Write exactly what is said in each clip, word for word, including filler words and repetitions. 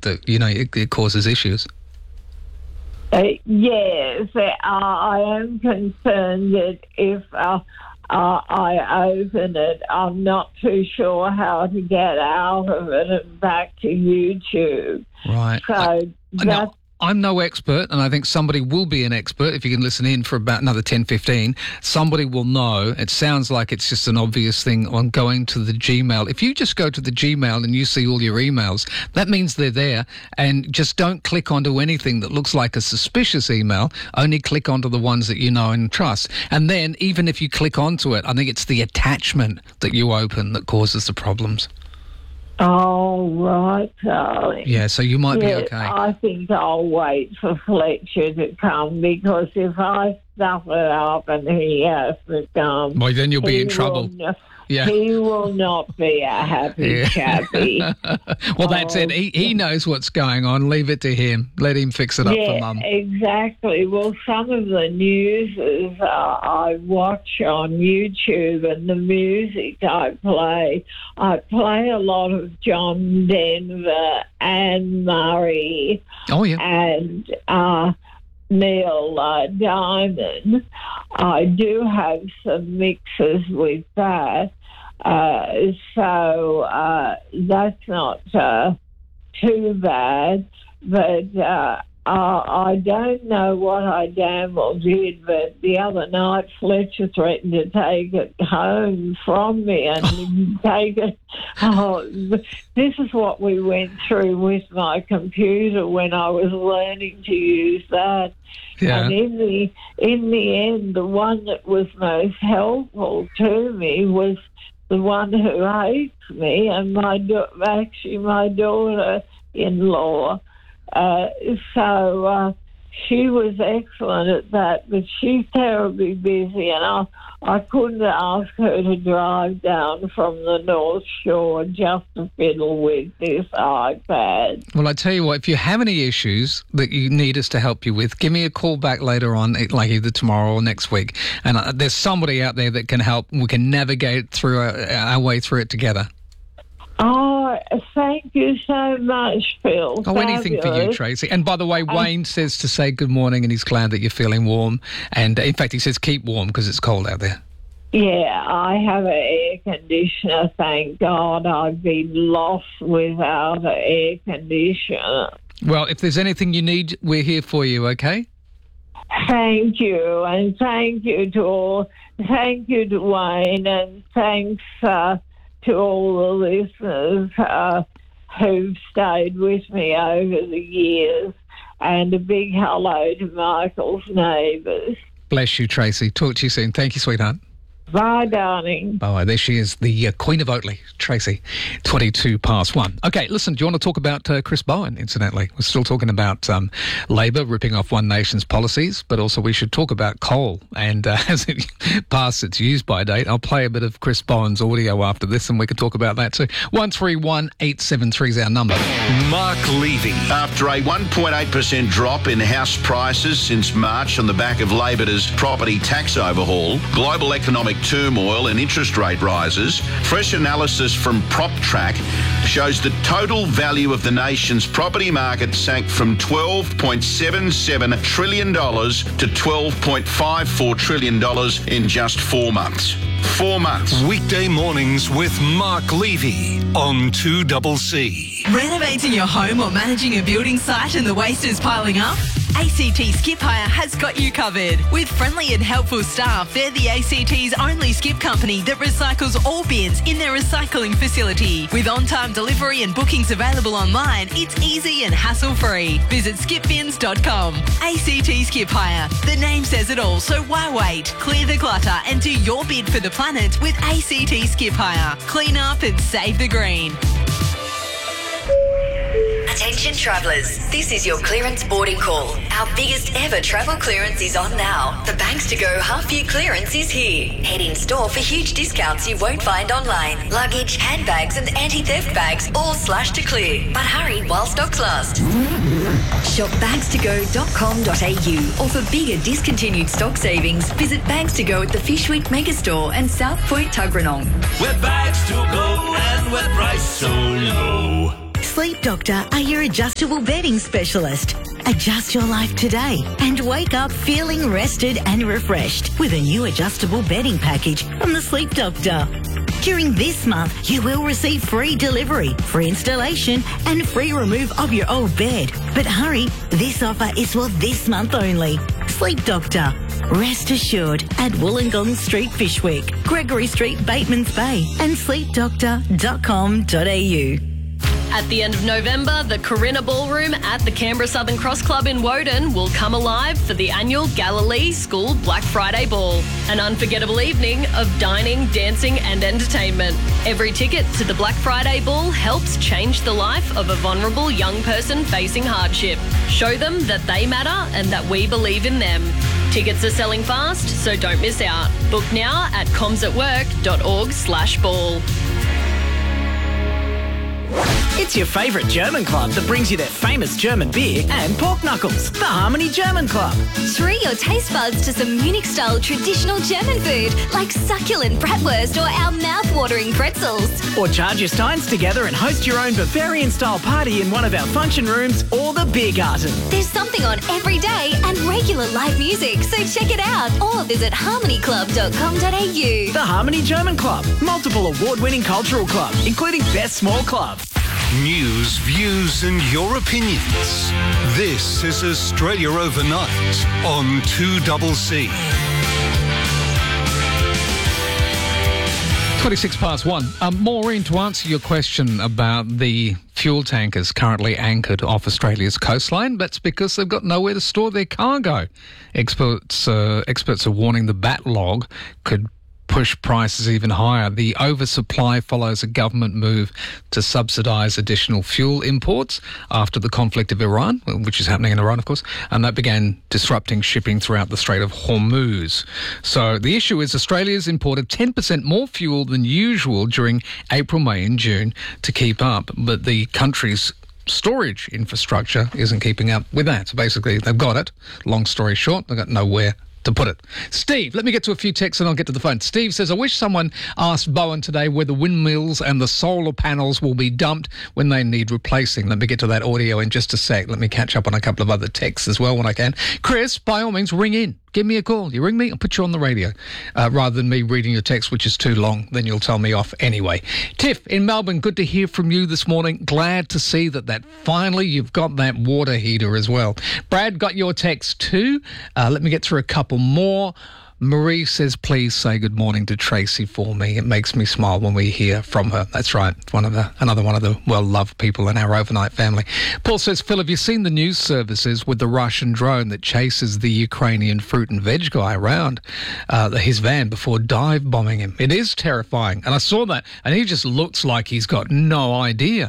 that, you know, it, it causes issues. Uh, yes, uh, I am concerned that if uh, uh, I open it, I'm not too sure how to get out of it and back to YouTube. Right. So I, that's... now, I'm no expert, and I think somebody will be an expert if you can listen in for about another ten, fifteen. Somebody will know. It sounds like it's just an obvious thing on going to the Gmail. If you just go to the Gmail and you see all your emails, that means they're there, and just don't click onto anything that looks like a suspicious email. Only click onto the ones that you know and trust. And then even if you click onto it, I think it's the attachment that you open that causes the problems. Oh, right, darling. Yeah, so you might yes, be okay. I think I'll wait for Fletcher to come, because if I stuff it up and he has to come... Well, then you'll be in trouble. Will, yeah. He will not be a happy yeah. chappy. Well, that's oh, it. He, he knows what's going on. Leave it to him. Let him fix it up yeah, for Mum. Exactly. Well, some of the news is, uh, I watch on YouTube, and the music I play, I play a lot of John Denver and Murray. Oh, yeah. And... Uh, Neil uh, Diamond. I do have some mixes with that, uh, so uh, that's not uh, too bad, but uh, I, I don't know what I damn well did, but the other night Fletcher threatened to take it home from me and take it. Oh, this is what we went through with my computer when I was learning to use that. Yeah. And in the in the end, the one that was most helpful to me was the one who hates me, and my da- actually my daughter-in-law. Uh, so uh, she was excellent at that, but she's terribly busy, and I, I couldn't ask her to drive down from the North Shore just to fiddle with this iPad. Well, I tell you what, if you have any issues that you need us to help you with, give me a call back later on, like either tomorrow or next week, and uh, there's somebody out there that can help. We can navigate through our, our way through it together. Oh, thank you so much, Phil. Oh, Fabulous. Anything for you, Tracy. And by the way, Wayne um, says to say good morning, and he's glad that you're feeling warm. And in fact, he says keep warm because it's cold out there. Yeah, I have an air conditioner, thank God. I've been lost without an air conditioner. Well, if there's anything you need, we're here for you, okay? Thank you, and thank you to all. Thank you to Wayne, and thanks uh, to all the listeners uh, who've stayed with me over the years, and a big hello to Michael's neighbours. Bless you, Tracy. Talk to you soon. Thank you, sweetheart. Bye, darling. Bye. There she is, the uh, Queen of Oatley, Tracy, twenty-two past one. Okay, listen, do you want to talk about uh, Chris Bowen, incidentally? We're still talking about um, Labor ripping off One Nation's policies, but also we should talk about coal. And uh, as it passed its use-by date, I'll play a bit of Chris Bowen's audio after this, and we can talk about that too. one three one eight seven three is our number. Mark Levy. After a one point eight percent drop in house prices since March on the back of Labor's property tax overhaul, global economic turmoil and interest rate rises, fresh analysis from PropTrack shows the total value of the nation's property market sank from twelve point seven seven trillion dollars to twelve point five four trillion dollars in just four months. Four months. Weekday mornings with Mark Levy on two C C. Renovating your home or managing a building site and the waste is piling up? A C T Skip Hire has got you covered. With friendly and helpful staff, they're the A C T's only skip company that recycles all bins in their recycling facility. With on-time delivery and bookings available online, it's easy and hassle-free. Visit skip bins dot com. A C T Skip Hire. The name says it all, so why wait? Clear the clutter and do your bid for the planet with A C T Skip Hire. Clean up and save the green. Attention travellers, this is your clearance boarding call. Our biggest ever travel clearance is on now. The Banks to Go half year clearance is here. Head in store for huge discounts you won't find online. Luggage, handbags and anti-theft bags all slashed to clear. But hurry while stocks last. Shop bags to go dot com dot a u or for bigger discontinued stock savings, visit Bags to Go at the Fishwick Megastore and South Point Tuggeranong. Where bags to go and where price so low. Sleep Doctor are your adjustable bedding specialist. Adjust your life today and wake up feeling rested and refreshed with a new adjustable bedding package from the Sleep Doctor. During this month, you will receive free delivery, free installation and free remove of your old bed. But hurry, this offer is for this month only. Sleep Doctor. Rest assured at Wollongong Street, Fishwick, Gregory Street, Batemans Bay and sleep doctor dot com dot a u. At the end of November, the Corinna Ballroom at the Canberra Southern Cross Club in Woden will come alive for the annual Galilee School Black Friday Ball, an unforgettable evening of dining, dancing and entertainment. Every ticket to the Black Friday Ball helps change the life of a vulnerable young person facing hardship. Show them that they matter and that we believe in them. Tickets are selling fast, so don't miss out. Book now at comsatwork.org slash ball. It's your favourite German club that brings you their famous German beer and pork knuckles, the Harmony German Club. Treat your taste buds to some Munich-style traditional German food like succulent bratwurst or our mouth-watering pretzels. Or charge your steins together and host your own Bavarian-style party in one of our function rooms or the beer garden. There's something on every day and regular live music, so check it out or visit harmony club dot com dot a u. The Harmony German Club, multiple award-winning cultural club, including Best Small Club. News, views and your opinions. This is Australia Overnight on two C C. twenty-six past one. Um, Maureen, to answer your question about the fuel tankers currently anchored off Australia's coastline, that's because they've got nowhere to store their cargo. Experts, uh, experts are warning the backlog could push prices even higher. The oversupply follows a government move to subsidise additional fuel imports after the conflict of Iran, which is happening in Iran, of course, and that began disrupting shipping throughout the Strait of Hormuz. So the issue is Australia's imported ten percent more fuel than usual during April, May and June to keep up, but the country's storage infrastructure isn't keeping up with that. So basically, they've got it. Long story short, they've got nowhere to put it. Steve, let me get to a few texts and I'll get to the phone. Steve says, I wish someone asked Bowen today where the windmills and the solar panels will be dumped when they need replacing. Let me get to that audio in just a sec. Let me catch up on a couple of other texts as well when I can. Chris, by all means, ring in. Give me a call. You ring me, I'll put you on the radio. Uh, rather than me reading your text, which is too long, then you'll tell me off anyway. Tiff in Melbourne, good to hear from you this morning. Glad to see that, that finally you've got that water heater as well. Brad got your text too. Uh, let me get through a couple more. Marie says, please say good morning to Tracy for me. It makes me smile when we hear from her. That's right. One of the, another one of the well-loved people in our overnight family. Paul says, Phil, have you seen the news services with the Russian drone that chases the Ukrainian fruit and veg guy around uh, his van before dive bombing him? It is terrifying. And I saw that, and he just looks like he's got no idea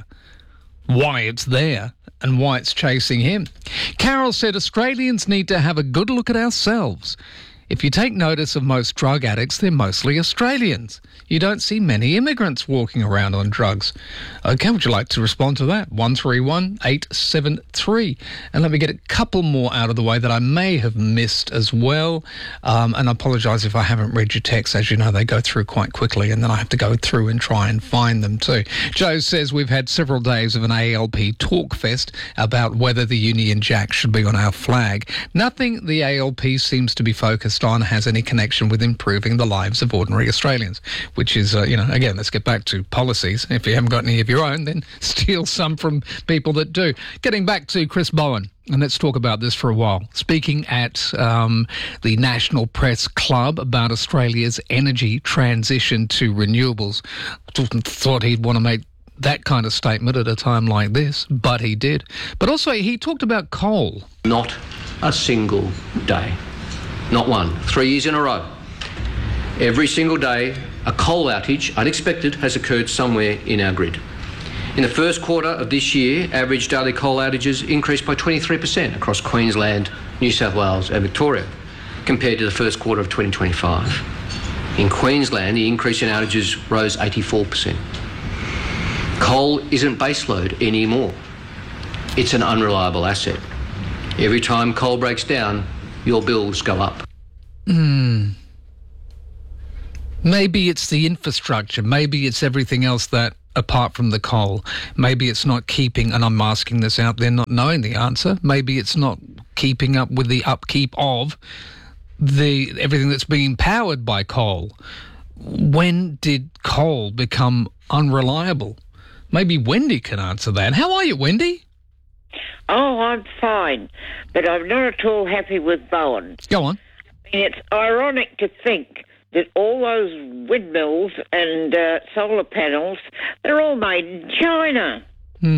why it's there and why it's chasing him. Carol said, Australians need to have a good look at ourselves. If you take notice of most drug addicts, they're mostly Australians. You don't see many immigrants walking around on drugs. Okay, would you like to respond to that? one three one eight seven three. And let me get a couple more out of the way that I may have missed as well. Um, and I apologise if I haven't read your texts. As you know, they go through quite quickly and then I have to go through and try and find them too. Joe says we've had several days of an A L P talk fest about whether the Union Jack should be on our flag. Nothing the A L P seems to be focused on has any connection with improving the lives of ordinary Australians, which is, uh, you know, again, let's get back to policies. If you haven't got any of your own, then steal some from people that do. Getting back to Chris Bowen, and let's talk about this for a while. Speaking at um, the National Press Club about Australia's energy transition to renewables, thought he'd want to make that kind of statement at a time like this, but he did. But also he talked about coal. Not a single day. Not one. Three years in a row. Every single day, a coal outage, unexpected, has occurred somewhere in our grid. In the first quarter of this year, average daily coal outages increased by twenty-three percent across Queensland, New South Wales and Victoria, compared to the first quarter of twenty twenty-five. In Queensland, the increase in outages rose eighty-four percent. Coal isn't baseload anymore. It's an unreliable asset. Every time coal breaks down, your bills go up. Hmm. Maybe it's the infrastructure. Maybe it's everything else that apart from the coal? Maybe it's not keeping, and I'm asking this out there not knowing the answer, maybe it's not keeping up with the upkeep of the everything that's being powered by coal. When did coal become unreliable? Maybe Wendy can answer that. How are you, Wendy? Oh, I'm fine, but I'm not at all happy with Bowen. Go on. I mean, it's ironic to think that all those windmills and uh, solar panels, they're all made in China. Hmm.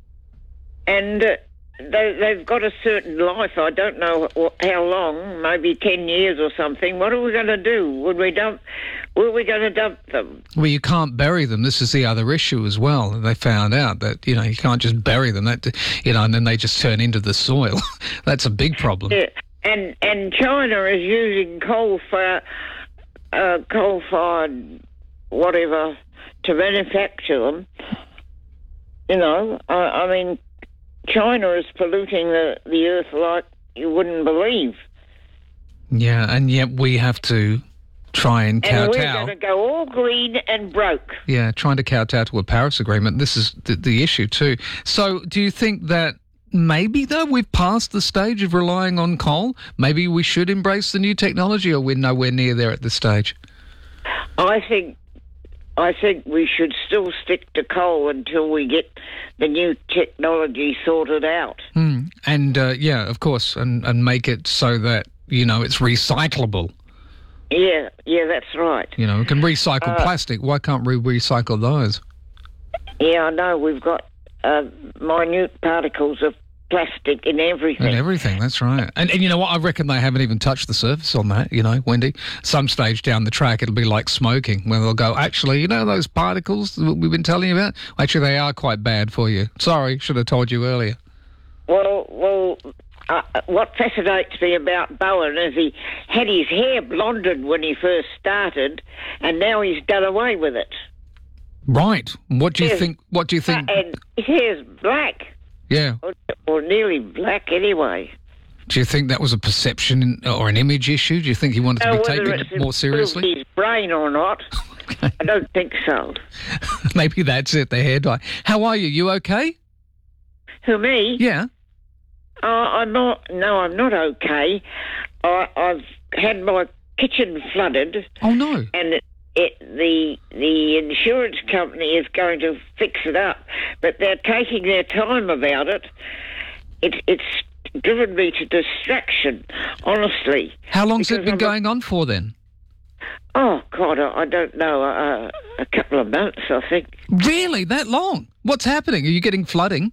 And uh, they, they've got a certain life. I don't know how long, maybe ten years or something. What are we going to do? Would we dump... Were we going to dump them? Well, you can't bury them. This is the other issue as well. They found out that, you know, you can't just bury them, that, you know, and then they just turn into the soil. That's a big problem. Yeah. And and China is using coal for uh, coal-fired whatever to manufacture them. You know, I, I mean, China is polluting the, the earth like you wouldn't believe. Yeah, and yet we have to try and kowtow. And we're going to go all green and broke. Yeah, trying to kowtow to a Paris Agreement. This is the, the issue too. So do you think that maybe, though, we've passed the stage of relying on coal? Maybe we should embrace the new technology, or we're nowhere near there at this stage? I think I think we should still stick to coal until we get the new technology sorted out. Mm. And, uh, yeah, of course, and, and make it so that, you know, it's recyclable. Yeah, yeah, that's right. You know, we can recycle uh, plastic. Why can't we recycle those? Yeah, I know. We've got uh, minute particles of plastic in everything. In everything, that's right. And, and you know what? I reckon they haven't even touched the surface on that, you know, Wendy. Some stage down the track, it'll be like smoking, where they'll go, actually, you know those particles that we've been telling you about? Actually, they are quite bad for you. Sorry, should have told you earlier. Well, well... Uh, what fascinates me about Bowen is he had his hair blonded when he first started, and now he's done away with it. Right. What do you Yes. think? What do you think? Uh, and his hair's black, Yeah. or, or nearly black anyway. Do you think that was a perception or an image issue? Do you think he wanted to Now, be whether taken it's more seriously? improved his brain or not, I don't think so. Maybe that's it. The hair dye. How are you? You okay? Who, me? Yeah. Uh, I'm not. No, I'm not okay. I, I've had my kitchen flooded. Oh no! And it, it, the the insurance company is going to fix it up, but they're taking their time about it. It it's driven me to distraction, honestly. How long's it because been I'm going on for then? Oh God, I, I don't know. Uh, a couple of months, I think. Really, that long? What's happening? Are you getting flooding?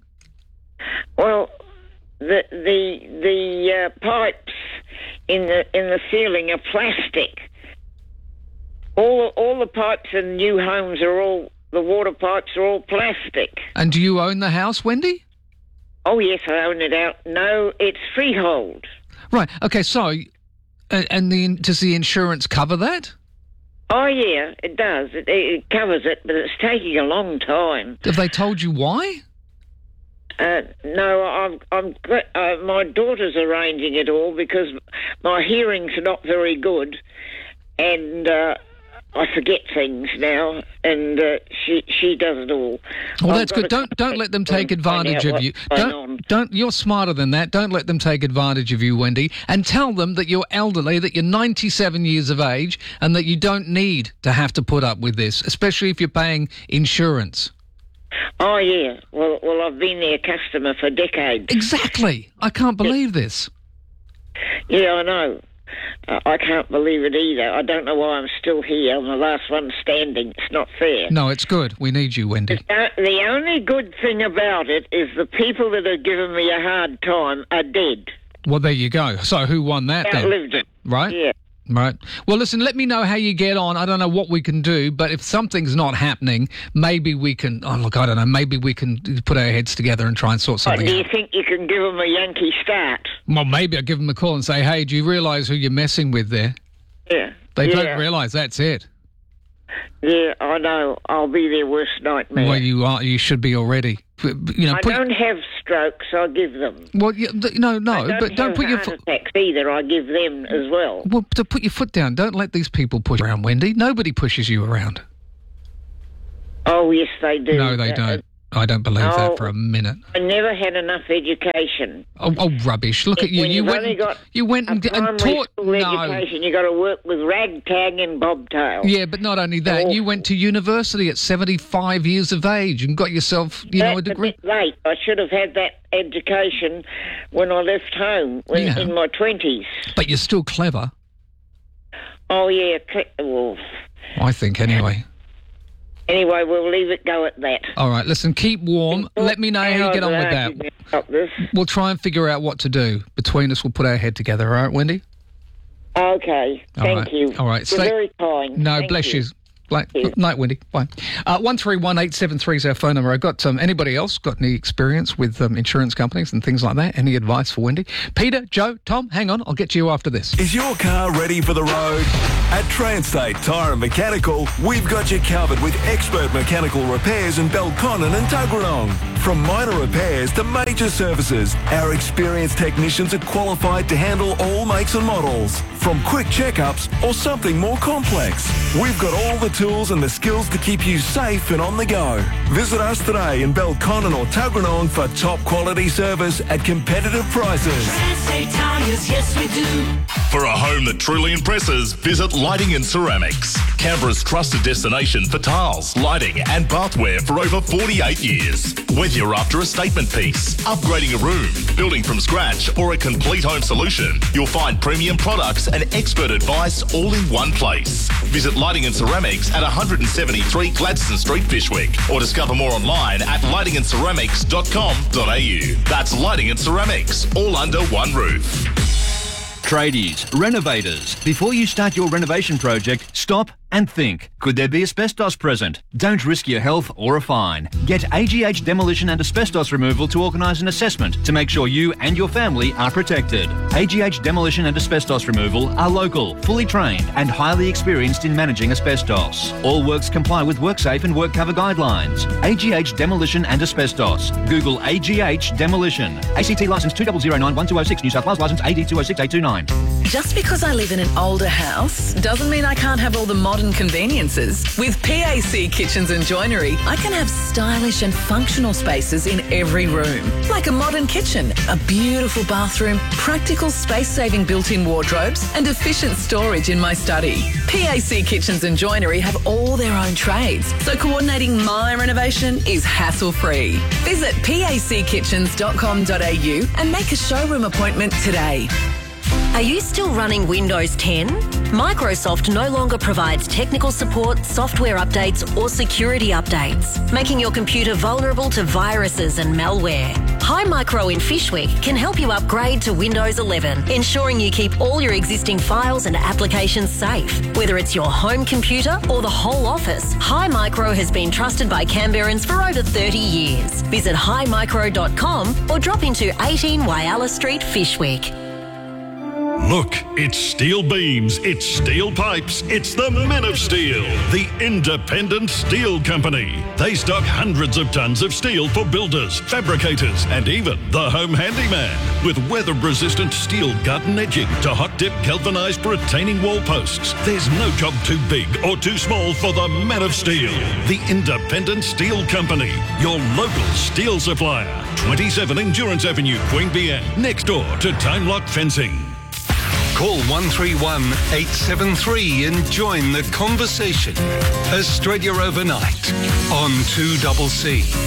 Well. The the the uh, pipes in the in the ceiling are plastic. All all the pipes in new homes are all the water pipes are all plastic. And do you own the house, Wendy? Oh yes, I own it out. No, it's freehold. Right. Okay. So, uh, and the does the insurance cover that? Oh yeah, it does. It, it covers it, but it's taking a long time. Have they told you why? Uh, no, I'm. I'm. Uh, my daughter's arranging it all because my hearing's not very good, and uh, I forget things now, and uh, she she does it all. Well, I've that's got good. to Don't don't let them take find out advantage of what's you. going Don't on. don't. You're smarter than that. Don't let them take advantage of you, Wendy. And tell them that you're elderly, that you're ninety-seven years of age, and that you don't need to have to put up with this, especially if you're paying insurance. Oh yeah. Well, well, I've been their customer for decades. Exactly. I can't believe this. Yeah, I know. Uh, I can't believe it either. I don't know why I'm still here. I'm the last one standing. It's not fair. No, it's good. We need you, Wendy. Uh, the only good thing about it is the people that are giving me a hard time are dead. Well, there you go. So who won that then? Outlived it. Right? Yeah. Right. Well, listen, let me know how you get on. I don't know what we can do, but if something's not happening, maybe we can, oh, look, I don't know, maybe we can put our heads together and try and sort something Oh, do you out. think you can give them a Yankee start? Well, maybe I'll give them a call and say, hey, do you realise who you're messing with there? Yeah. They yeah. don't realise that's it. Yeah, I know. I'll be their worst nightmare. Well, you are. You should be already. You know, I put, don't have strokes. I give them. Well, you, no, no, I don't but don't have put your heart foot. attacks either. I give them as well. Well, to put your foot down. Don't let these people push you around, Wendy. Nobody pushes you around. Oh, yes, they do. No, they Uh, don't. I don't believe oh, that for a minute. I never had enough education. Oh, oh rubbish! Look at you. When You you've went. only got You went a and, and primary taught. school No. education. You got to work with ragtag and bobtail. Yeah, but not only that, Oh. you went to university at seventy-five years of age and got yourself, you know, a That's degree. a bit late. I should have had that education when I left home, when, Yeah. in my twenties. But you're still clever, Oh, yeah. cl- Well, I think, anyway. anyway, we'll leave it go at that. All right, listen, keep warm. Let me know how you get on with that. About this. We'll try and figure out what to do. Between us, we'll put our head together, all right, Wendy? Okay. All Thank right. you. All right. You're Stay- very kind. No, Thank bless you. you. Like, night, Wendy. Bye. Uh, one three one eight seven three is our phone number. I've got um, anybody else got any experience with um, insurance companies and things like that? Any advice for Wendy? Peter, Joe, Tom, hang on. I'll get to you after this. Is your car ready for the road? At Transtate Tyre and Mechanical, we've got you covered with expert mechanical repairs in Belconnen and Tuggeranong. From minor repairs to major services, our experienced technicians are qualified to handle all makes and models. From quick checkups or something more complex, we've got all the tools and the skills to keep you safe and on the go. Visit us today in Belconnen or Tuggeranong for top quality service at competitive prices. Transtate Tires, yes we do. For a home that truly impresses, visit Lighting and Ceramics, Canberra's trusted destination for tiles, lighting and bathware for over forty-eight years. Whether you're after a statement piece, upgrading a room, building from scratch or a complete home solution, you'll find premium products and expert advice all in one place. Visit Lighting and Ceramics at one seventy-three Gladstone Street, Fishwick, or discover more online at lighting and ceramics dot com dot a u. That's Lighting and Ceramics, all under one roof. Tradies, renovators, before you start your renovation project, stop and think. Could there be asbestos present? Don't risk your health or a fine. Get A G H Demolition and Asbestos Removal to organise an assessment to make sure you and your family are protected. A G H Demolition and Asbestos Removal are local, fully trained and highly experienced in managing asbestos. All works comply with WorkSafe and WorkCover guidelines. A G H Demolition and Asbestos. Google A G H Demolition. A C T licence two zero zero nine one two zero six, New South Wales licence A D two zero six eight two nine. Just because I live in an older house doesn't mean I can't have all the modern conveniences. With P A C Kitchens and Joinery, I can have stylish and functional spaces in every room. Like a modern kitchen, a beautiful bathroom, practical space-saving built-in wardrobes and efficient storage in my study. P A C Kitchens and Joinery have all their own trades, so coordinating my renovation is hassle-free. Visit p a c kitchens dot com dot a u and make a showroom appointment today. Are you still running Windows ten? Microsoft no longer provides technical support, software updates or security updates, making your computer vulnerable to viruses and malware. Hi Micro in Fishwick can help you upgrade to Windows eleven, ensuring you keep all your existing files and applications safe. Whether it's your home computer or the whole office, Hi Micro has been trusted by Canberrans for over thirty years. Visit hi micro dot com or drop into eighteen Wyalla Street, Fishwick. Look, it's steel beams, it's steel pipes, it's the Men of Steel, the independent steel company. They stock hundreds of tons of steel for builders, fabricators, and even the home handyman. With weather-resistant steel gut and edging to hot-dip galvanised retaining wall posts, there's no job too big or too small for the Men of Steel, the independent steel company, your local steel supplier. twenty-seven Endurance Avenue, Queanbeyan, next door to Time Lock Fencing. Call one three one eight seven three and join the conversation. Australia Overnight on two C C.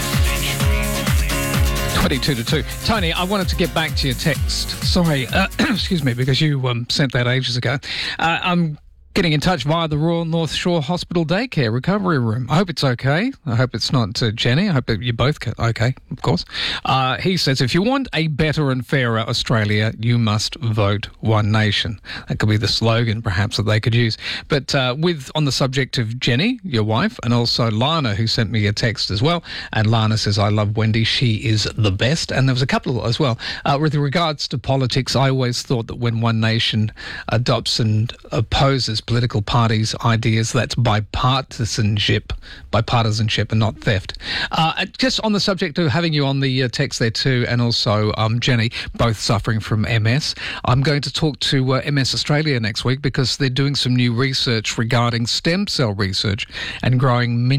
twenty-two to two. Tony, I wanted to get back to your text. Sorry, uh, excuse me, because you um, sent that ages ago. Uh, I'm getting in touch via the Royal North Shore Hospital Daycare Recovery Room. I hope it's okay. I hope it's not uh, Jenny. I hope that you're both okay, of course. Uh, he says, if you want a better and fairer Australia, you must vote One Nation. That could be the slogan, perhaps, that they could use. But uh, with on the subject of Jenny, your wife, and also Lana, who sent me a text as well. And Lana says, I love Wendy. She is the best. And there was a couple as well. Uh, with regards to politics, I always thought that when One Nation adopts and opposes political parties' ideas, that's bipartisanship, bipartisanship and not theft. Uh, just on the subject of having you on the uh, text there too, and also um, Jenny, both suffering from M S, I'm going to talk to uh, M S Australia next week because they're doing some new research regarding stem cell research and growing mini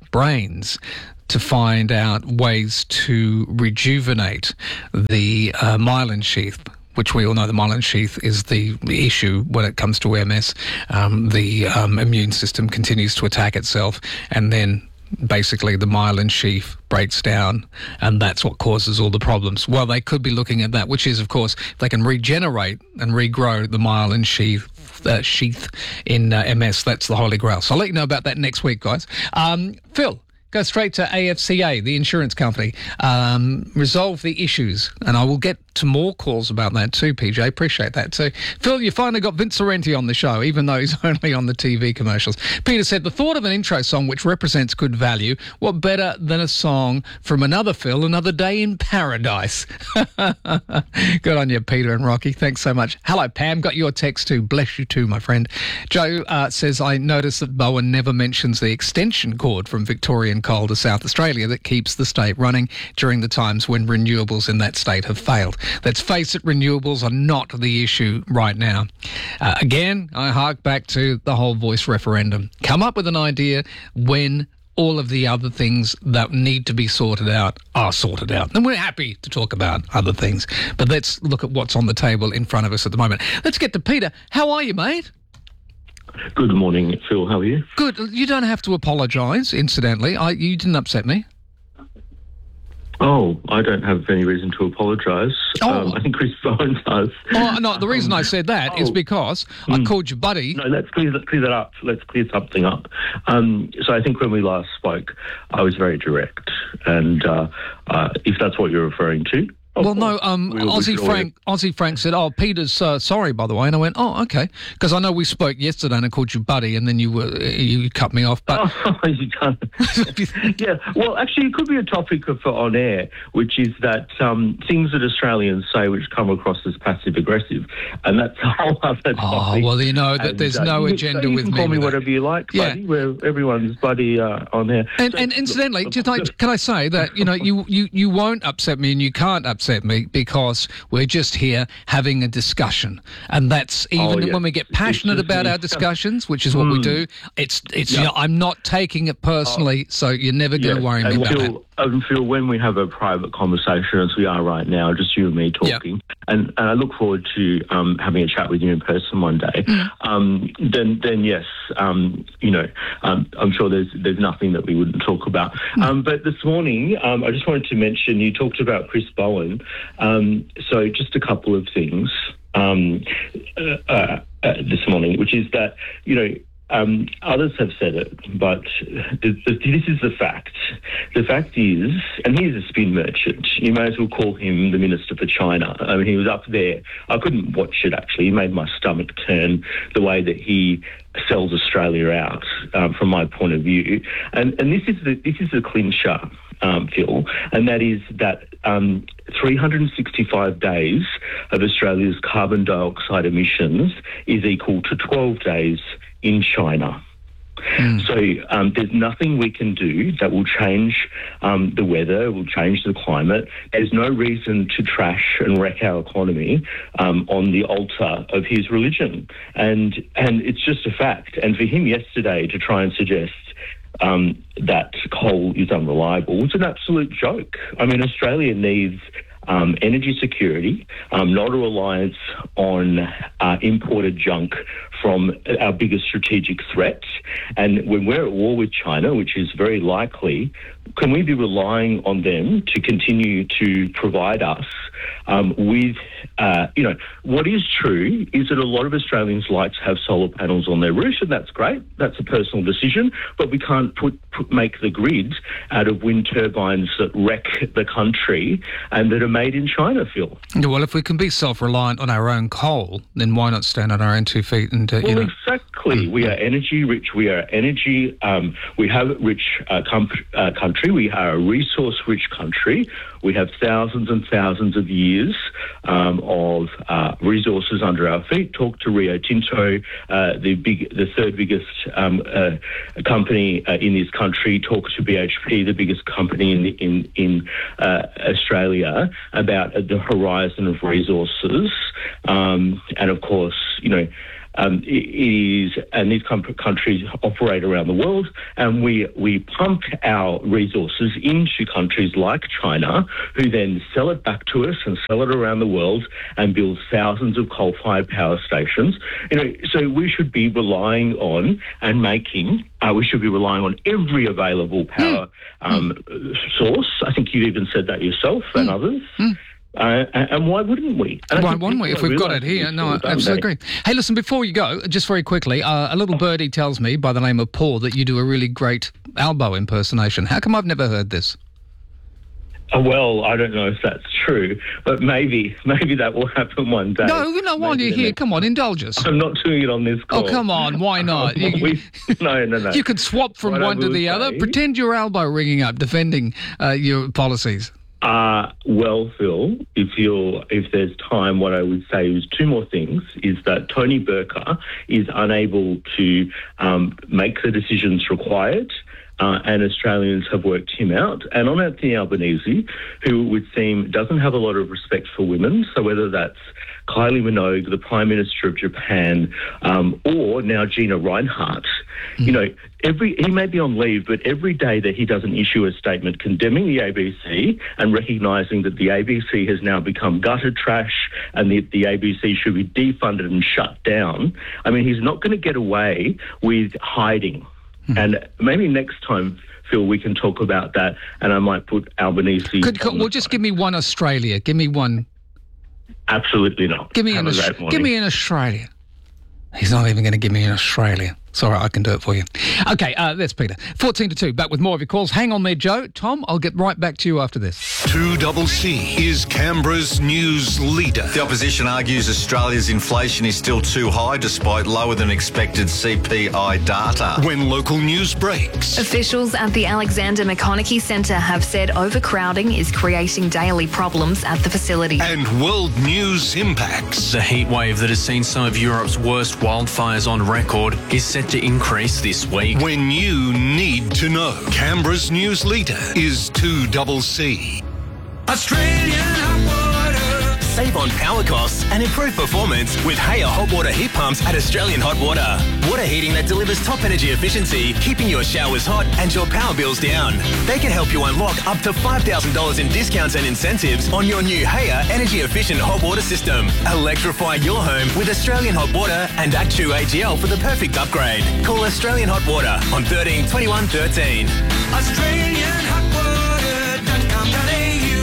brains to find out ways to rejuvenate the uh, myelin sheath, which we all know the myelin sheath is the issue when it comes to M S. Um, the um, immune system continues to attack itself, and then basically the myelin sheath breaks down, and that's what causes all the problems. Well, they could be looking at that, which is, of course, if they can regenerate and regrow the myelin sheath, uh, sheath in uh, M S, that's the holy grail. So I'll let you know about that next week, guys. Um, Phil, go straight to A F C A, the insurance company. Um, resolve the issues, and I will get to more calls about that too, P J. Appreciate that too. Phil, you finally got Vince Sorrenti on the show, even though he's only on the T V commercials. Peter said, the thought of an intro song which represents good value, what better than a song from another Phil, Another Day in Paradise? Good on you, Peter and Rocky. Thanks so much. Hello, Pam. Got your text too. Bless you too, my friend. Joe uh, says, I noticed that Bowen never mentions the extension cord from Victorian coal to South Australia that keeps the state running during the times when renewables in that state have failed. Let's face it, renewables are not the issue right now. Uh, again, I hark back to the whole voice referendum. Come up with an idea when all of the other things that need to be sorted out are sorted out. And we're happy to talk about other things. But let's look at what's on the table in front of us at the moment. Let's get to Peter. How are you, mate? Good morning, Phil. How are you? Good. You don't have to apologise, incidentally. I, you didn't upset me. Oh, I don't have any reason to apologise. Oh. Um, I think Chris Bowen does. Oh, no, the reason um, I said that oh. is because mm. I called you buddy. No, let's clear, let's clear that up. Let's clear something up. Um, so I think when we last spoke, I was very direct. And uh, uh, if that's what you're referring to... Well, no, um, Aussie Frank Aussie Frank said, oh, Peter's uh, sorry, by the way. And I went, oh, okay. Because I know we spoke yesterday and I called you buddy and then you were you cut me off. But oh, you can't. Yeah, well, actually, it could be a topic for on air, which is that um, things that Australians say which come across as passive-aggressive. And that's a whole other topic. Oh, well, you know, that and, there's uh, no you, agenda so you with can me. call me with whatever you like, yeah. buddy, where everyone's buddy uh, on air. And, so, and incidentally, look, just like, can I say that, you know, you, you, you won't upset me and you can't upset me because we're just here having a discussion, and that's even oh, yeah. when we get passionate about our discussions, which is what mm. we do. It's it's. Yeah. You know, I'm not taking it personally, oh. so you're never going to yeah. worry and me about Phil, that. And Phil, when we have a private conversation, as we are right now, just you and me talking, yep. and, and I look forward to um, having a chat with you in person one day. Mm. Um, then, then yes, um, you know, um, I'm sure there's there's nothing that we wouldn't talk about. Mm. Um, but this morning, um, I just wanted to mention you talked about Chris Bowen. Um, so just a couple of things um, uh, uh, uh, this morning, which is that you know. Um, others have said it, but the, the, this is the fact. The fact is, and he's a spin merchant. You may as well call him the Minister for China. I mean, he was up there. I couldn't watch it, actually. He made my stomach turn the way that he sells Australia out, um, from my point of view. And, and this is the this is the clincher, um, Phil, and that is that um, three hundred sixty-five days of Australia's carbon dioxide emissions is equal to twelve days in China. Mm. So um, there's nothing we can do that will change um, the weather, will change the climate. There's no reason to trash and wreck our economy um, on the altar of his religion. And and it's just a fact. And for him yesterday to try and suggest um, that coal is unreliable was an absolute joke. I mean, Australia needs Um, energy security, um, not a reliance on uh, imported junk from our biggest strategic threat. And when we're at war with China, which is very likely, can we be relying on them to continue to provide us um, with, uh, you know, what is true is that a lot of Australians like to have solar panels on their roofs, and that's great. That's a personal decision, but we can't put, put make the grid out of wind turbines that wreck the country and that are made in China, Phil. Well, if we can be self-reliant on our own coal, then why not stand on our own two feet and, uh, well, you know... exactly. Mm-hmm. We are energy rich. We are energy... Um, we have a rich uh, com- uh, country. We are a resource-rich country. We have thousands and thousands of years um, of uh, resources under our feet. Talk to Rio Tinto, uh, the big, the third biggest um, uh, company uh, in this country. Talk to B H P, the biggest company in the, in in uh, Australia, about the horizon of resources. Um, and of course, you know. um, it is, and these com- countries operate around the world, and we we pump our resources into countries like China, who then sell it back to us and sell it around the world and build thousands of coal-fired power stations. You know, so we should be relying on and making. Uh, we should be relying on every available power um, source. I think you even said that yourself and others. Uh, and why wouldn't we? And why wouldn't we? If we've got it here. No, I absolutely agree. Hey, listen, before you go, just very quickly, uh, a little birdie tells me by the name of Paul that you do a really great Albo impersonation. How come I've never heard this? Uh, well, I don't know if that's true, but maybe maybe that will happen one day. No, no, while you're here, come on, indulge us. I'm not doing it on this call. Oh, come on, why not? You, we, no, no, no. You could swap from one to the say, other. Pretend your elbow ringing up, defending uh, your policies. Uh, well, Phil, if you're, if there's time, what I would say is two more things, is that Tony Burker is unable to um, make the decisions required, uh, and Australians have worked him out. And on Anthony Albanese, who it would seem doesn't have a lot of respect for women, so whether that's Kylie Minogue, the Prime Minister of Japan, um, or now Gina Reinhardt. Mm. You know, every he may be on leave, but every day that he doesn't issue a statement condemning the A B C and recognising that the A B C has now become gutter trash and the, the A B C should be defunded and shut down, I mean, he's not going to get away with hiding. Mm. And maybe next time, Phil, we can talk about that, and I might put Albanese... Could, could, well, just give me one Australia. Give me one... Absolutely not. Give me, an, give me an Australia. He's not even going to give me an Australia. Sorry, I can do it for you. Okay, uh, that's Peter. fourteen to two, back with more of your calls. Hang on there, Joe. Tom, I'll get right back to you after this. two C C is Canberra's news leader. The opposition argues Australia's inflation is still too high despite lower than expected C P I data. When local news breaks. Officials at the Alexander McConaughey Centre have said overcrowding is creating daily problems at the facility. And world news impacts. The heat wave that has seen some of Europe's worst wildfires on record is set to increase this week. When you need to know. Canberra's news leader is two C C. Australian hot water. Save on power costs and improve performance with Haier hot water heat pumps at Australian Hot Water. Water heating that delivers top energy efficiency, keeping your showers hot and your power bills down. They can help you unlock up to five thousand dollars in discounts and incentives on your new Haier energy efficient hot water system. Electrify your home with Australian Hot Water and Actu A G L for the perfect upgrade. Call Australian Hot Water on thirteen twenty-one thirteen. Australian hot water dot com dot a u.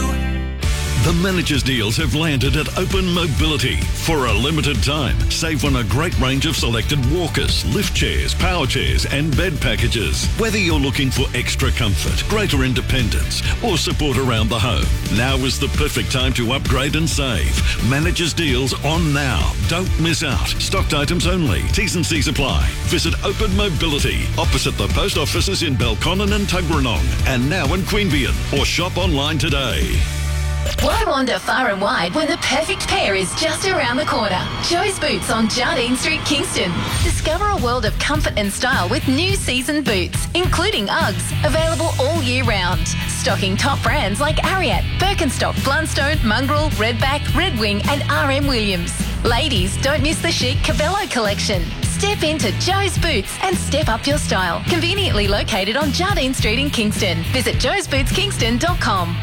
The managers' deals have landed at Open Mobility. For a limited time, save on a great range of selected walkers, lift chairs, power chairs and bed packages. Whether you're looking for extra comfort, greater independence or support around the home, now is the perfect time to upgrade and save. Managers' deals on now. Don't miss out. Stocked items only. T's and C's apply. Visit Open Mobility opposite the post offices in Belconnen and Tuggeranong and now in Queanbeyan, or shop online today. Why wander far and wide when the perfect pair is just around the corner? Joe's Boots on Jardine Street, Kingston. Discover a world of comfort and style with new season boots, including Uggs, available all year round. Stocking top brands like Ariat, Birkenstock, Blundstone, Mongrel, Redback, Red Wing and R M Williams. Ladies, don't miss the chic Cabello collection. Step into Joe's Boots and step up your style. Conveniently located on Jardine Street in Kingston. Visit joes boots kingston dot com.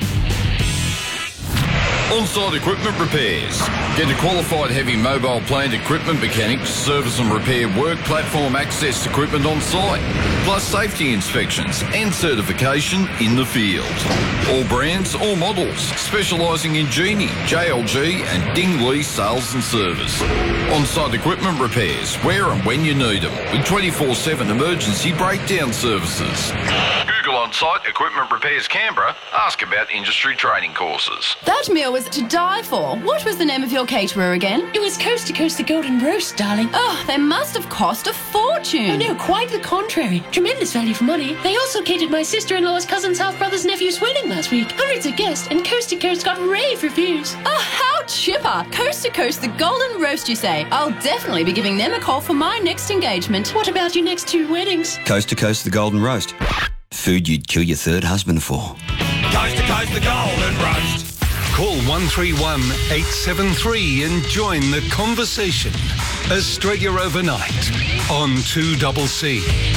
On-site equipment repairs. Get a qualified heavy mobile plant equipment mechanic to service and repair work platform access equipment on site, plus safety inspections and certification in the field. All brands, all models, specialising in Genie, J L G and Dingley sales and service. On-site equipment repairs, where and when you need them, with twenty-four seven emergency breakdown services. Google On-Site Equipment Repairs Canberra. Ask about industry training courses. That meal was to die for. What was the name of your caterer again? It was Coast to Coast the Golden Roast, darling. Oh, they must have cost a fortune. Oh, no, quite the contrary. Tremendous value for money. They also catered my sister-in-law's cousin's half-brother's nephew's wedding last week. Hundreds of guests, and Coast to Coast got rave reviews. Oh, how chipper. Coast to Coast the Golden Roast, you say? I'll definitely be giving them a call for my next engagement. What about your next two weddings? Coast to Coast the Golden Roast. Food you'd kill your third husband for. Coast to Coast the Golden Roast. Call one three one, eight seven three and join the conversation. Australia Overnight on two C C.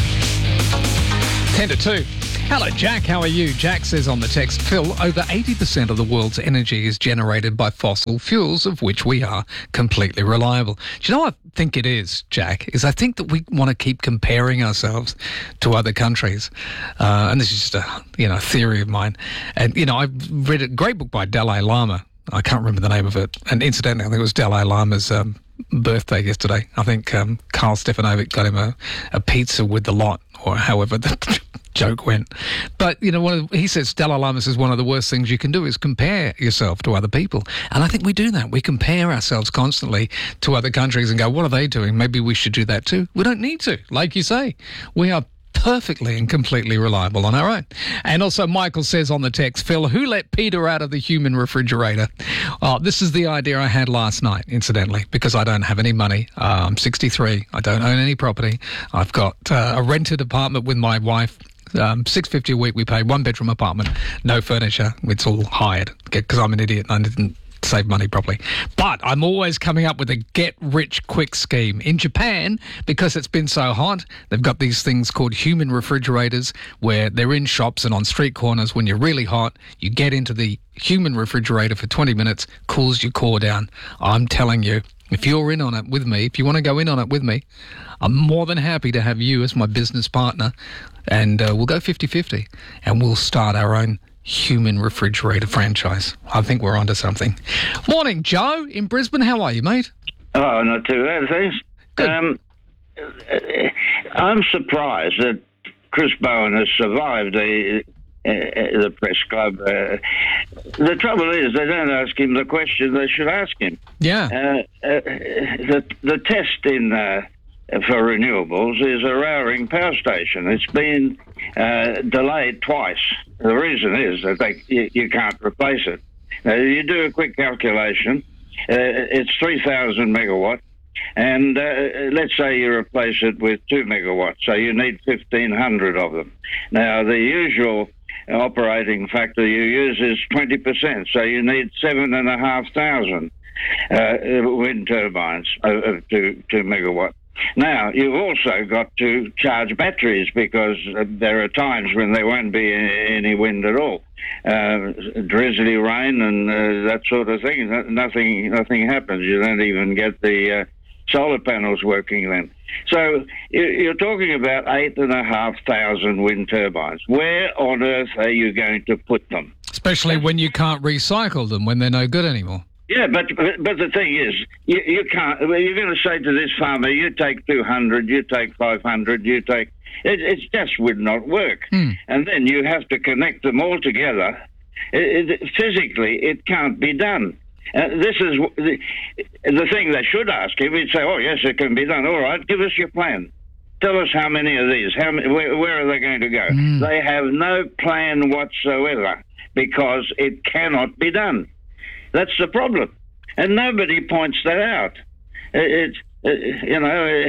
ten to two. Hello, Jack. How are you? Jack says on the text, Phil, over eighty percent of the world's energy is generated by fossil fuels, of which we are completely reliable. Do you know what I think it is, Jack? Is I think that we want to keep comparing ourselves to other countries. Uh, and this is just a, you know, theory of mine. And, you know, I've read a great book by Dalai Lama. I can't remember the name of it. And incidentally, I think it was Dalai Lama's um, birthday yesterday. I think um, Carl Stefanovic got him a, a pizza with the lot, or however the joke went. But, you know, one of, he says, Dalai Lama says one of the worst things you can do is compare yourself to other people. And I think we do that. We compare ourselves constantly to other countries and go, what are they doing? Maybe we should do that too. We don't need to. Like you say, we are perfectly and completely reliable on our own. And also Michael says on the text, Phil, who let Peter out of the human refrigerator? Oh, this is the idea I had last night, incidentally, because I don't have any money. Uh, I'm sixty-three. I don't own any property. I've got uh, a rented apartment with my wife. Um, six fifty a week we pay, one bedroom apartment, no furniture. It's all hired because I'm an idiot and I didn't save money properly. But I'm always coming up with a get-rich-quick scheme. In Japan, because it's been so hot, they've got these things called human refrigerators where they're in shops and on street corners. When you're really hot, you get into the human refrigerator for twenty minutes, cools your core down. I'm telling you, if you're in on it with me, if you want to go in on it with me, I'm more than happy to have you as my business partner, and uh, we'll go fifty-fifty and we'll start our own human refrigerator franchise. I think we're onto something. Morning, Joe in Brisbane. How are you, mate? Oh, not too bad, thanks. Um, I'm surprised that Chris Bowen has survived the, uh, the press club. Uh, the trouble is they don't ask him the question they should ask him. Yeah. Uh, uh, the, the test in... Uh, for renewables is a Rowering power station. It's been uh, delayed twice. The reason is that they, you, you can't replace it. Now, you do a quick calculation. Uh, it's three thousand megawatt, and uh, let's say you replace it with two megawatts, so you need fifteen hundred of them. Now, the usual operating factor you use is twenty percent, so you need seven and a half thousand uh, wind turbines of two, two megawatt. Now, you've also got to charge batteries because uh, there are times when there won't be any wind at all. Uh, drizzly rain and uh, that sort of thing. Nothing, nothing happens. You don't even get the uh, solar panels working then. So you're talking about eight and a half thousand wind turbines. Where on earth are you going to put them? Especially when you can't recycle them, when they're no good anymore. Yeah, but but the thing is, you, you can't. You're going to say to this farmer, you take two hundred, you take five hundred, you take. It, it just would not work. Mm. And then you have to connect them all together. It, it, physically, it can't be done. Uh, this is the, the thing they should ask him. He'd say, "Oh yes, it can be done. All right, give us your plan. Tell us how many of these. How many, where, where are they going to go?" Mm. They have no plan whatsoever because it cannot be done. That's the problem, and nobody points that out. It, it you know,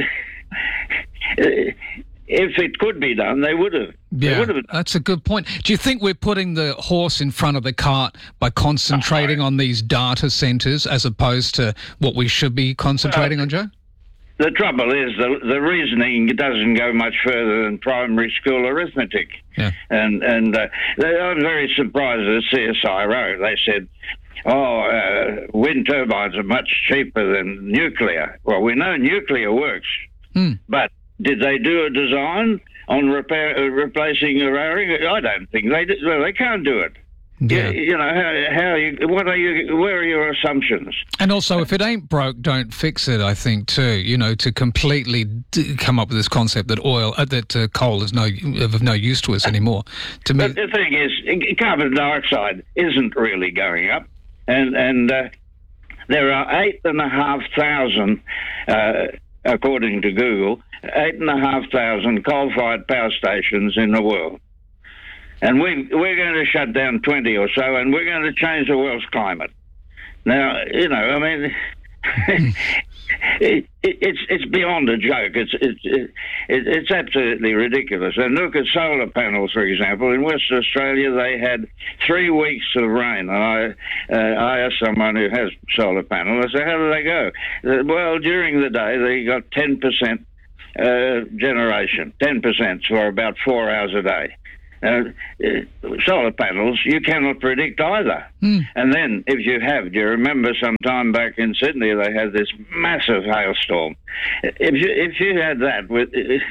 if it could be done, they would have. Yeah, they would have. That's a good point. Do you think we're putting the horse in front of the cart by concentrating on these data centres as opposed to what we should be concentrating uh, on, Joe? The trouble is the the reasoning doesn't go much further than primary school arithmetic. Yeah. And and uh, I'm very surprised at C S I R O. They said, oh, uh, wind turbines are much cheaper than nuclear. Well, we know nuclear works, mm. but did they do a design on repair, uh, replacing a Rowering? I don't think they did. Well, they can't do it. Yeah. You, you know, how, how you, what are you, where are your assumptions? And also, if it ain't broke, don't fix it, I think, too. You know, to completely d- come up with this concept that oil, uh, that uh, coal is no of no use to us anymore. To me, but the thing is, carbon dioxide isn't really going up. And and uh, there are eight and a half thousand, uh, according to Google, eight and a half thousand coal-fired power stations in the world. And we, we're going to shut down twenty or so, and we're going to change the world's climate. Now, you know, I mean, It, it, it's it's beyond a joke. It's it's it, it's absolutely ridiculous. And look at solar panels, for example. In Western Australia, they had three weeks of rain. And I uh, I asked someone who has solar panels. I said, "How do they go?" Uh, well, during the day, they got ten percent uh, generation, ten percent for about four hours a day. Uh, uh, solar panels, you cannot predict either. Mm. And then, if you have, do you remember some time back in Sydney, they had this massive hailstorm? If you if you had that, with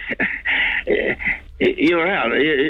you're out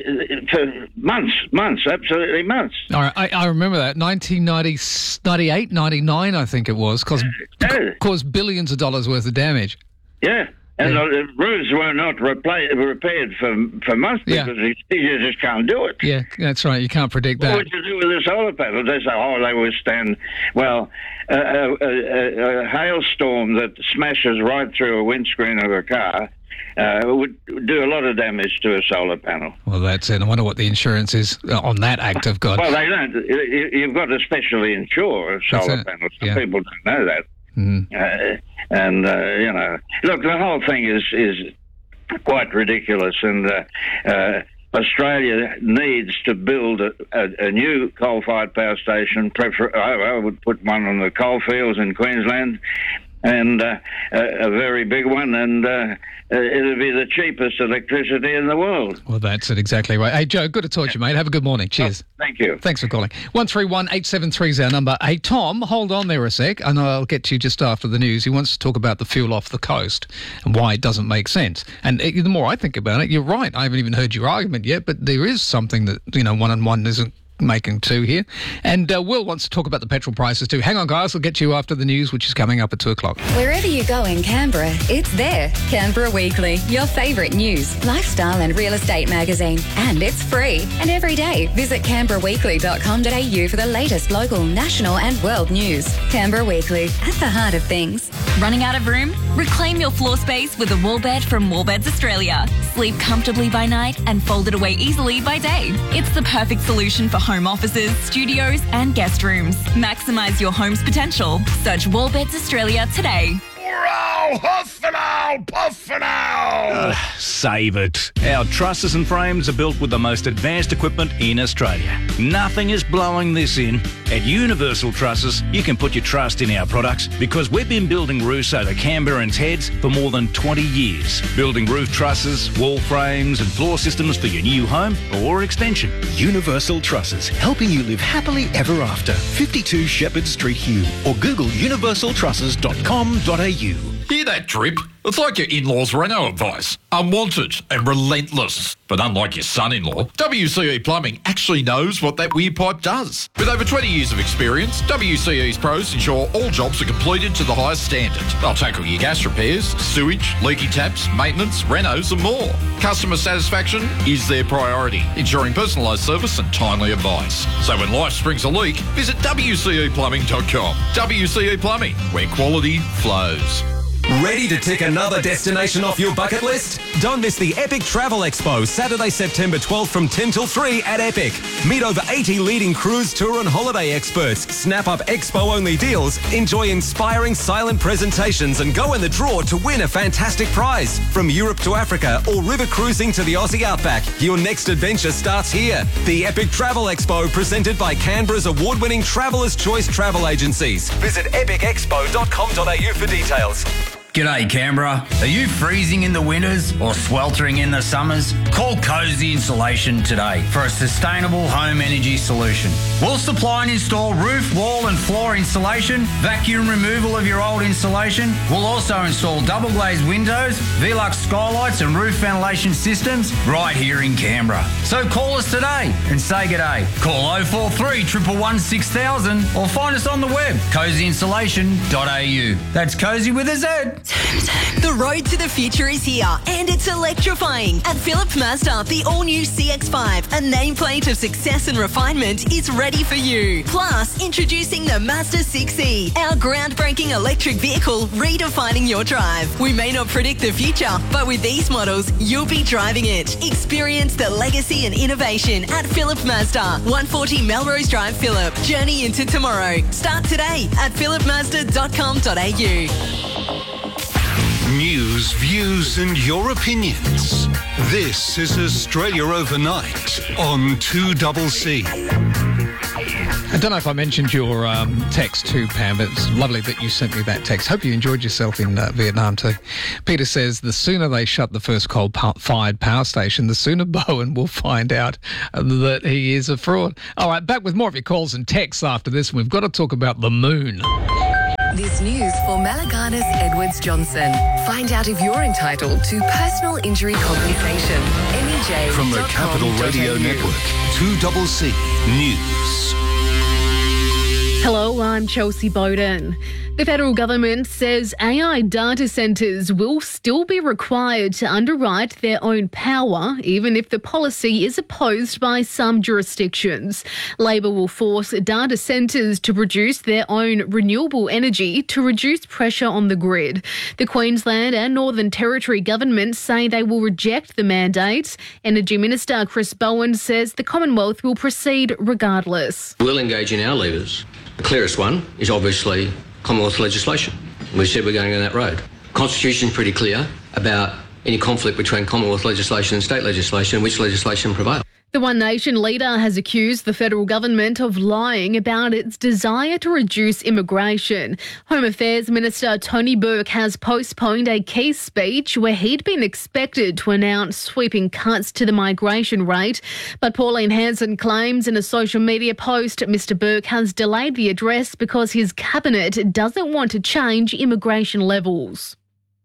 for months, months, absolutely months. All right, I, I remember that nineteen ninety-eight, ninety-nine, I think it was, caused, yeah. caused billions of dollars worth of damage. Yeah. And yeah. the roofs were not repla- repaired for for months because yeah. you just can't do it. Yeah, that's right. You can't predict that. What would you do with the solar panels? They say, oh, they withstand. Well, a, a, a, a hailstorm that smashes right through a windscreen of a car uh, would do a lot of damage to a solar panel. Well, that's it. I wonder what the insurance is on that act of God. Well, they don't. You've got to specially insure solar panels. Some yeah. people don't know that. Mm. Uh, and, uh, you know, look, the whole thing is, is quite ridiculous. And uh, uh, Australia needs to build a, a, a new coal-fired power station. Prefer- I, I would put one on the coalfields in Queensland, and uh, a, a very big one, and uh, it'll be the cheapest electricity in the world. Well, that's it, exactly right. Hey, Joe, good to talk to you, mate. Have a good morning. Cheers. Oh, thank you. Thanks for calling. one three one eight seven three is our number. Hey, Tom, hold on there a sec, and I'll get to you just after the news. He wants to talk about the fuel off the coast and why it doesn't make sense. And it, the more I think about it, you're right. I haven't even heard your argument yet, but there is something that, you know, one and one isn't making two here. And uh, Will wants to talk about the petrol prices too. Hang on, guys. I'll get you after the news, which is coming up at two o'clock. Wherever you go in Canberra, it's there. Canberra Weekly, your favourite news, lifestyle and real estate magazine. And it's free. And every day, visit canberra weekly dot com dot a u for the latest local, national and world news. Canberra Weekly, at the heart of things. Running out of room? Reclaim your floor space with a wall bed from Wallbeds Australia. Sleep comfortably by night and fold it away easily by day. It's the perfect solution for home offices, studios and guest rooms. Maximise your home's potential. Search Wallbeds Australia today. Wow, huff and ow, puff and ow. Uh, save it. Our trusses and frames are built with the most advanced equipment in Australia. Nothing is blowing this in. At Universal Trusses, you can put your trust in our products because we've been building roofs over Canberrans' heads for more than twenty years. Building roof trusses, wall frames and floor systems for your new home or extension. Universal Trusses, helping you live happily ever after. fifty-two Shepherd Street, Hume, or Google universal trusses dot com dot a u. Hear that drip? It's like your in-laws' Renault advice. Unwanted and relentless. But unlike your son-in-law, W C E Plumbing actually knows what that weird pipe does. With over twenty years of experience, W C E's pros ensure all jobs are completed to the highest standard. They'll tackle your gas repairs, sewage, leaky taps, maintenance, renos and more. Customer satisfaction is their priority, ensuring personalised service and timely advice. So when life springs a leak, visit w c e plumbing dot com. W C E Plumbing, where quality flows. Ready to tick another destination off your bucket list? Don't miss the Epic Travel Expo, Saturday, September twelfth from ten till three at Epic. Meet over eighty leading cruise, tour and holiday experts. Snap up expo-only deals, enjoy inspiring silent presentations and go in the draw to win a fantastic prize. From Europe to Africa or river cruising to the Aussie Outback, your next adventure starts here. The Epic Travel Expo, presented by Canberra's award-winning Traveller's Choice Travel Agencies. Visit epic expo dot com dot a u for details. G'day Canberra. Are you freezing in the winters or sweltering in the summers? Call Cozy Insulation today for a sustainable home energy solution. We'll supply and install roof, wall and floor insulation, vacuum removal of your old insulation. We'll also install double glazed windows, Velux skylights and roof ventilation systems right here in Canberra. So call us today and say g'day. Call oh four three, one one one, six thousand or find us on the web, cozy insulation dot a u. That's Cozy with a Z. The road to the future is here, and it's electrifying. At Phillip Mazda, the all-new C X five, a nameplate of success and refinement, is ready for you. Plus, introducing the Mazda six E, our groundbreaking electric vehicle redefining your drive. We may not predict the future, but with these models, you'll be driving it. Experience the legacy and innovation at Phillip Mazda, one forty Melrose Drive, Phillip. Journey into tomorrow. Start today at phillip mazda dot com dot a u. News, views and your opinions. This is Australia Overnight on two C C. I don't know if I mentioned your um, text too, Pam, but it's lovely that you sent me that text. Hope you enjoyed yourself in uh, Vietnam too. Peter says, the sooner they shut the first coal-fired power station, the sooner Bowen will find out that he is a fraud. All right, back with more of your calls and texts after this. We've got to talk about the moon. This news for Malagana's Edwards Johnson. Find out if you're entitled to personal injury compensation. M E J. From the Capital Radio Network, two C C News. Hello, I'm Chelsea Bowden. The federal government says A I data centres will still be required to underwrite their own power, even if the policy is opposed by some jurisdictions. Labor will force data centres to produce their own renewable energy to reduce pressure on the grid. The Queensland and Northern Territory governments say they will reject the mandate. Energy Minister Chris Bowen says the Commonwealth will proceed regardless. We'll engage in our levers. The clearest one is obviously Commonwealth legislation. We said we're going down that road. Constitution's pretty clear about any conflict between Commonwealth legislation and state legislation, which legislation prevails. The One Nation leader has accused the federal government of lying about its desire to reduce immigration. Home Affairs Minister Tony Burke has postponed a key speech where he'd been expected to announce sweeping cuts to the migration rate. But Pauline Hanson claims in a social media post Mr Burke has delayed the address because his cabinet doesn't want to change immigration levels.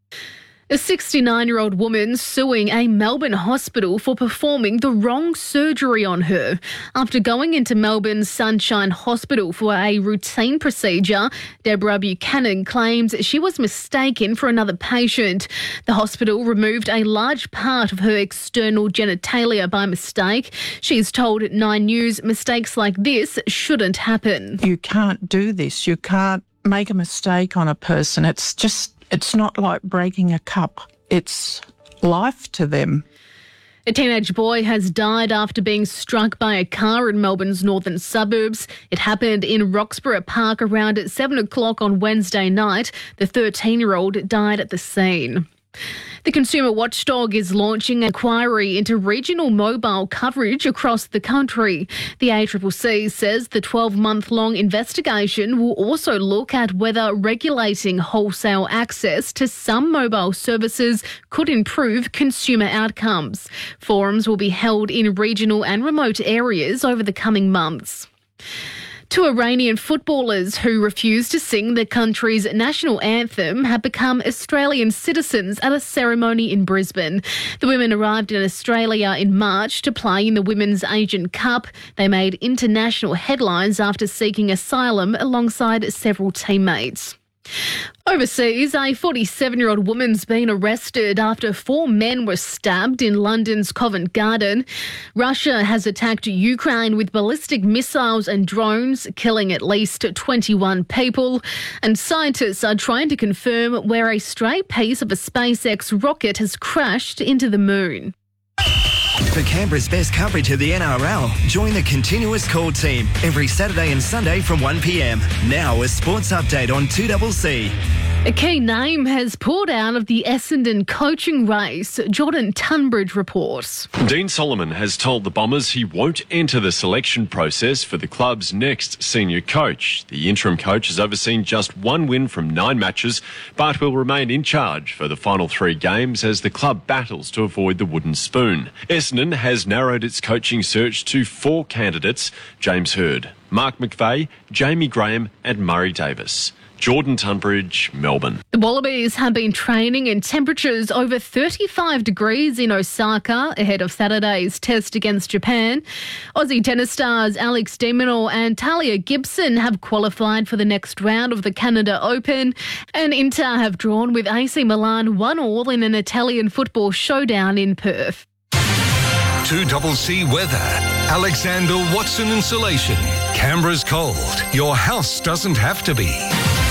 A sixty-nine-year-old woman suing a Melbourne hospital for performing the wrong surgery on her. After going into Melbourne's Sunshine Hospital for a routine procedure, Deborah Buchanan claims she was mistaken for another patient. The hospital removed a large part of her external genitalia by mistake. She's told Nine News mistakes like this shouldn't happen. You can't do this. You can't make a mistake on a person. It's just... It's not like breaking a cup. It's life to them. A teenage boy has died after being struck by a car in Melbourne's northern suburbs. It happened in Roxburgh Park around seven o'clock on Wednesday night. The thirteen-year-old died at the scene. The Consumer Watchdog is launching an inquiry into regional mobile coverage across the country. The A C C C says the twelve-month-long investigation will also look at whether regulating wholesale access to some mobile services could improve consumer outcomes. Forums will be held in regional and remote areas over the coming months. Two Iranian footballers who refused to sing the country's national anthem have become Australian citizens at a ceremony in Brisbane. The women arrived in Australia in March to play in the Women's Asian Cup. They made international headlines after seeking asylum alongside several teammates. Overseas, a forty-seven-year-old woman's been arrested after four men were stabbed in London's Covent Garden. Russia has attacked Ukraine with ballistic missiles and drones, killing at least twenty-one people. And scientists are trying to confirm where a stray piece of a SpaceX rocket has crashed into the moon. For Canberra's best coverage of the N R L, join the Continuous Call team every Saturday and Sunday from one p m. Now a sports update on two C C. A key name has pulled out of the Essendon coaching race. Jordan Tunbridge reports. Dean Solomon has told the Bombers he won't enter the selection process for the club's next senior coach. The interim coach has overseen just one win from nine matches, but will remain in charge for the final three games as the club battles to avoid the wooden spoon. Essendon has narrowed its coaching search to four candidates: James Hird, Mark McVeigh, Jamie Graham and Murray Davis. Jordan Tunbridge, Melbourne. The Wallabies have been training in temperatures over thirty-five degrees in Osaka ahead of Saturday's test against Japan. Aussie tennis stars Alex de Minaur and Talia Gibson have qualified for the next round of the Canada Open, and Inter have drawn with A C Milan one all in an Italian football showdown in Perth. two C weather. Alexander Watson Insulation. Canberra's cold. Your house doesn't have to be.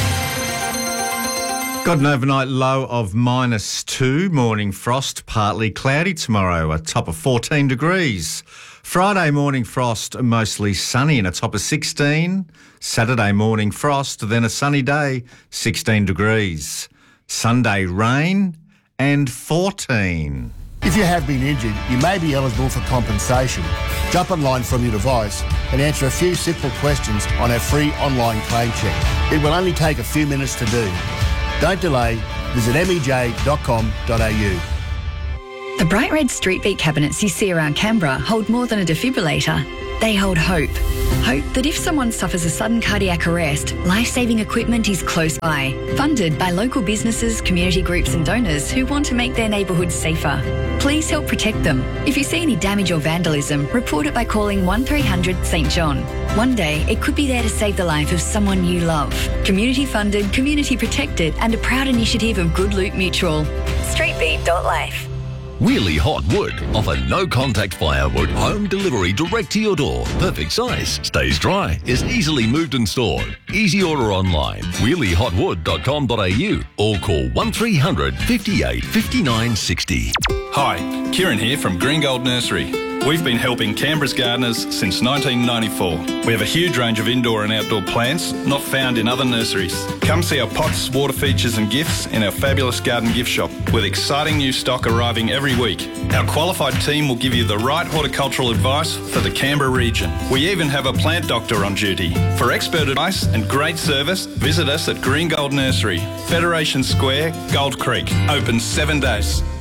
Got an overnight low of minus two. Morning frost, partly cloudy tomorrow, a top of fourteen degrees. Friday morning frost, mostly sunny and a top of sixteen. Saturday morning frost, then a sunny day, sixteen degrees. Sunday rain and fourteen. If you have been injured, you may be eligible for compensation. Jump online from your device and answer a few simple questions on our free online claim check. It will only take a few minutes to do. Don't delay. Visit m e j dot com dot a u. The bright red Street Beat cabinets you see around Canberra hold more than a defibrillator. They hold hope. Hope that if someone suffers a sudden cardiac arrest, life-saving equipment is close by. Funded by local businesses, community groups and donors who want to make their neighbourhoods safer. Please help protect them. If you see any damage or vandalism, report it by calling one three hundred St John. One day, it could be there to save the life of someone you love. Community funded, community protected and a proud initiative of Good Loot Mutual. street beat dot life. Wheelie Hot Wood offer no-contact firewood home delivery direct to your door. Perfect size, stays dry, is easily moved and stored. Easy order online, wheelie hot wood dot com dot a u or call one three hundred fifty-eight fifty-nine sixty. Hi, Kieran here from Green Gold Nursery. We've been helping Canberra's gardeners since nineteen ninety-four. We have a huge range of indoor and outdoor plants not found in other nurseries. Come see our pots, water features and gifts in our fabulous garden gift shop with exciting new stock arriving every week. Our qualified team will give you the right horticultural advice for the Canberra region. We even have a plant doctor on duty. For expert advice and great service, visit us at Green Gold Nursery, Federation Square, Gold Creek. Open seven days.